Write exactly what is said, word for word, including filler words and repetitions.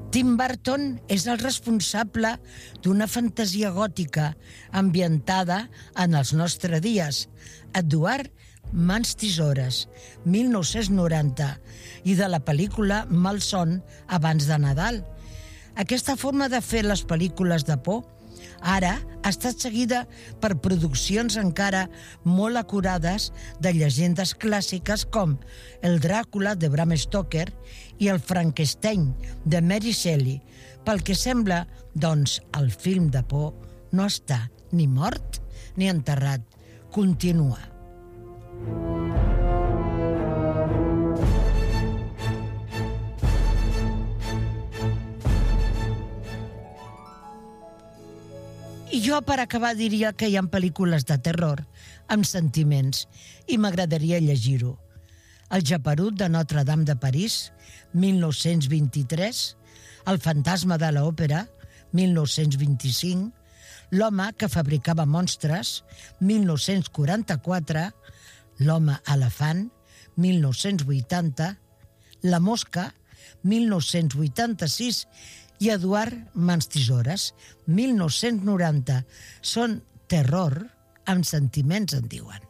Tim Burton és el responsable d'una fantasia gòtica ambientada en els nostres dies, Edward Mans Tisores, mil nou-cents noranta, i de la pel·lícula Malson abans de Nadal. Aquesta forma de fer les pel·lícules de por ara ha estat seguida per produccions encara molt acurades de llegendes clàssiques com el Dràcula de Bram Stoker i el Frankenstein de Mary Shelley. Pel que sembla, doncs, el film de por no està ni mort ni enterrat. Continua. I jo, per acabar, diria que hi ha pel·lícules de terror amb sentiments i m'agradaria llegir-ho. El Geperut de Notre-Dame de París, mil nou-cents vint-i-tres, El fantasma de l'òpera, mil nou-cents vint-i-cinc, L'home que fabricava monstres, mil nou-cents quaranta-quatre, L'home elefant, mil nou-cents vuitanta, La mosca, mil nou-cents vuitanta-sis, i Eduard Mans Tisores, mil nou-cents noranta. Són terror amb sentiments, en diuen.